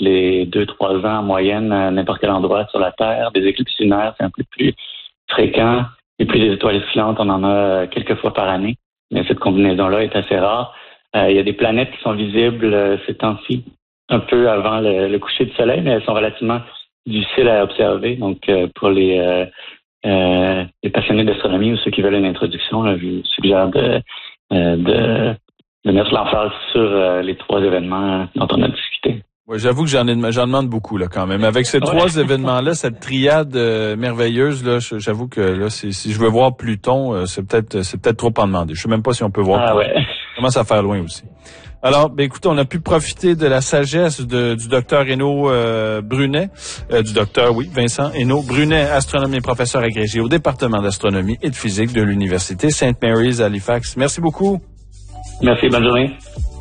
les 2-3 ans en moyenne à n'importe quel endroit sur la Terre. Des éclipses lunaires, c'est un peu plus fréquent. Et puis les étoiles filantes, on en a quelques fois par année. Mais cette combinaison-là est assez rare. Il y a des planètes qui sont visibles ces temps-ci, un peu avant le coucher du soleil, mais elles sont relativement difficiles à observer. Donc, pour les passionnés d'astronomie ou ceux qui veulent une introduction, là, je vous suggère de mettre l'emphase sur les 3 événements dont on a discuté. Ouais, j'avoue que j'en demande beaucoup là quand même. Avec ces 3 événements-là, cette triade merveilleuse là, j'avoue que là, si je veux voir Pluton, c'est peut-être trop en demander. Je sais même pas si on peut voir. Ah Pluton. ouais. Commence à faire loin aussi. Alors, écoutez, on a pu profiter de la sagesse du docteur Hainaut Brunet, du docteur, Vincent Hainaut Brunet, astronome et professeur agrégé au département d'astronomie et de physique de l'Université St. Mary's à Halifax. Merci beaucoup. Merci, bonne journée.